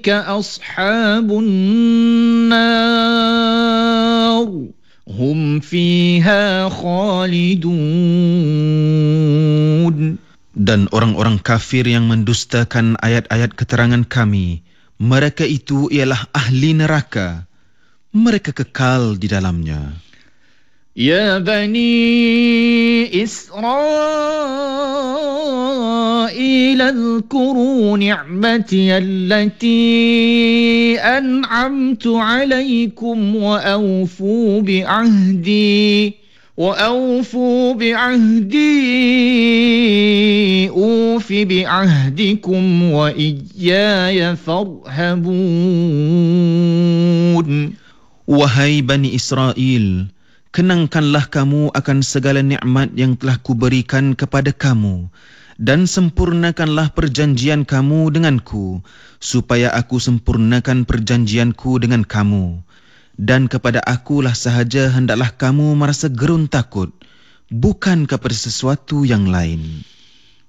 أصحاب النار هم فيها خالدون. Dan orang-orang kafir yang mendustakan ayat-ayat keterangan kami, mereka itu ialah ahli neraka. Mereka kekal di dalamnya. يا بني إسرائيل اذكروا نعمتي التي أنعمت عليكم وأوفوا بعهدي أوف بعهدكم وإياي فارهبون. Wahai Bani Israel, kenangkanlah kamu akan segala nikmat yang telah kuberikan kepada kamu dan sempurnakanlah perjanjian kamu denganku supaya aku sempurnakan perjanjianku dengan kamu. Dan kepada akulah sahaja hendaklah kamu merasa gerun takut, bukan kepada sesuatu yang lain.